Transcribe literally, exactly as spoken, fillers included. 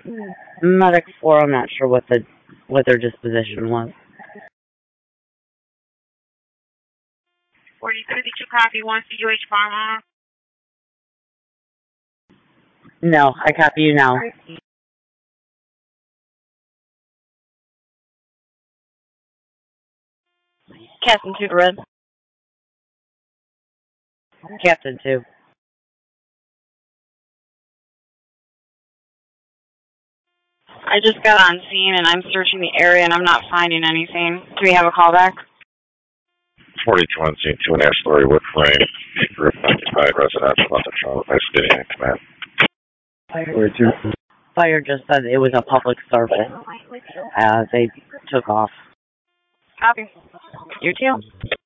Medic four, I'm not sure what the what their disposition was. forty-two, did you copy one C U H Pharma? No, I copy you now. Captain two to red. Captain two. I just got on scene and I'm searching the area and I'm not finding anything. Do we have a callback? forty-two on scene, two and a half story wood frame, roof occupied, residential, nothing wrong with my city in command. Fire, Fire just said it was a public service. Uh, they took off. Copy. You too.